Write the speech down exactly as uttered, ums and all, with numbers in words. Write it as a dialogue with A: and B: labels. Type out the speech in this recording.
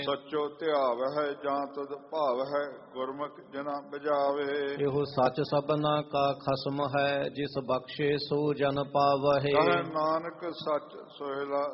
A: ਸੱਚੋ ਧਿਆਵ ਹੈ ਜਾਂ ਤਦ ਭਾਵ ਹੈ, ਗੁਰਮੁਖ ਜਨਾ ਬਜਾਵੇ।
B: ਇਹੋ ਸੱਚ ਸਭਨਾ ਕਾ ਖਸਮ ਹੈ, ਜਿਸ ਬਖਸ਼ੇ ਸੋ ਜਨ ਪਾਵਹਿ।
A: ਕਹੈ ਨਾਨਕ ਸੱਚ ਸੋਹਿਲਾ